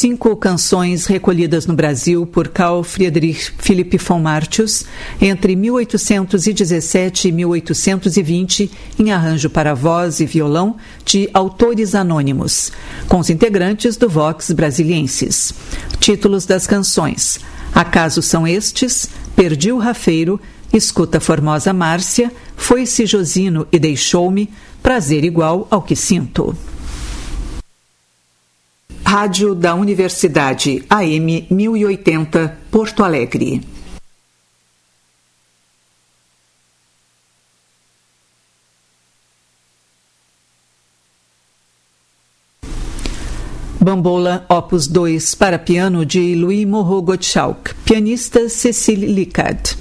5 canções recolhidas no Brasil por Carl Friedrich Philipp von Martius entre 1817 e 1820 em arranjo para voz e violão de autores anônimos, com os integrantes do Vox Brasiliensis. Títulos das canções: Acaso São Estes, Perdi o Rafeiro, Escuta Formosa Márcia, Foi-se Josino e Deixou-me, Prazer Igual ao que Sinto. Rádio da Universidade, AM 1080, Porto Alegre. Bambola, Opus 2, para piano de Louis Moreau Gottschalk, pianista Cécile Licard.